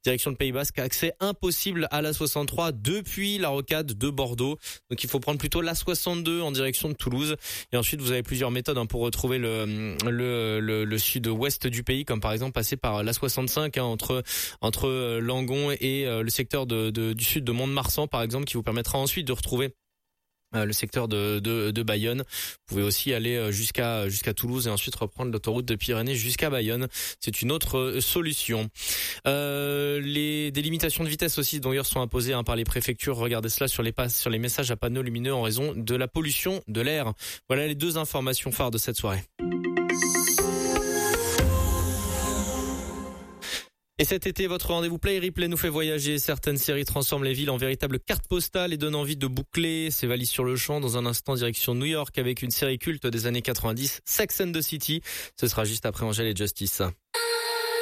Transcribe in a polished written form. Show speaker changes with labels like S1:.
S1: direction le Pays Basque, accès impossible à l'A63 depuis la rocade de Bordeaux. Donc il faut prendre plutôt l'A62 en direction de Toulouse. Et ensuite vous avez plusieurs méthodes pour retrouver le sud-ouest du pays, comme par exemple passer par l'A65 entre Langon et le secteur du sud de Mont-de-Marsan par exemple, qui vous permettra ensuite de retrouver le secteur de Bayonne. Vous pouvez aussi aller jusqu'à Toulouse et ensuite reprendre l'autoroute de Pyrénées jusqu'à Bayonne. C'est une autre solution. Des limitations de vitesse aussi d'ailleurs sont imposées par les préfectures. Regardez cela sur les messages à panneaux lumineux en raison de la pollution de l'air. Voilà les deux informations phares de cette soirée. Et cet été, votre rendez-vous Play Replay nous fait voyager. Certaines séries transforment les villes en véritables cartes postales et donnent envie de boucler ses valises sur le champ. Dans un instant, direction New York avec une série culte des années 90, Sex and the City. Ce sera juste après Angèle et Justice.